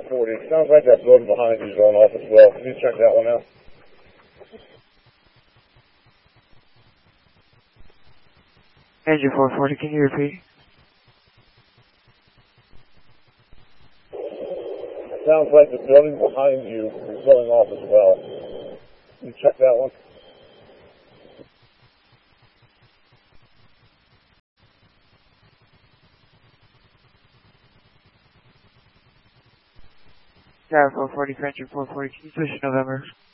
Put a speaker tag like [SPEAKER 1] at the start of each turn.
[SPEAKER 1] 440. Sounds like that building behind you is going off as well. Can you check that one out?
[SPEAKER 2] Engine 440, can you repeat?
[SPEAKER 1] Sounds like the building behind you is going off as well. Can you check that one?
[SPEAKER 2] Tower 440, Engine 440, can you switch to November?